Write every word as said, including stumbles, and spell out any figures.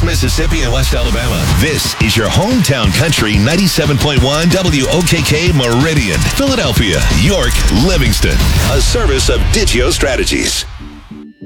Mississippi and West Alabama. This is your hometown country ninety-seven point one W O K K Meridian, Philadelphia, York, Livingston. A service of Digio Strategies.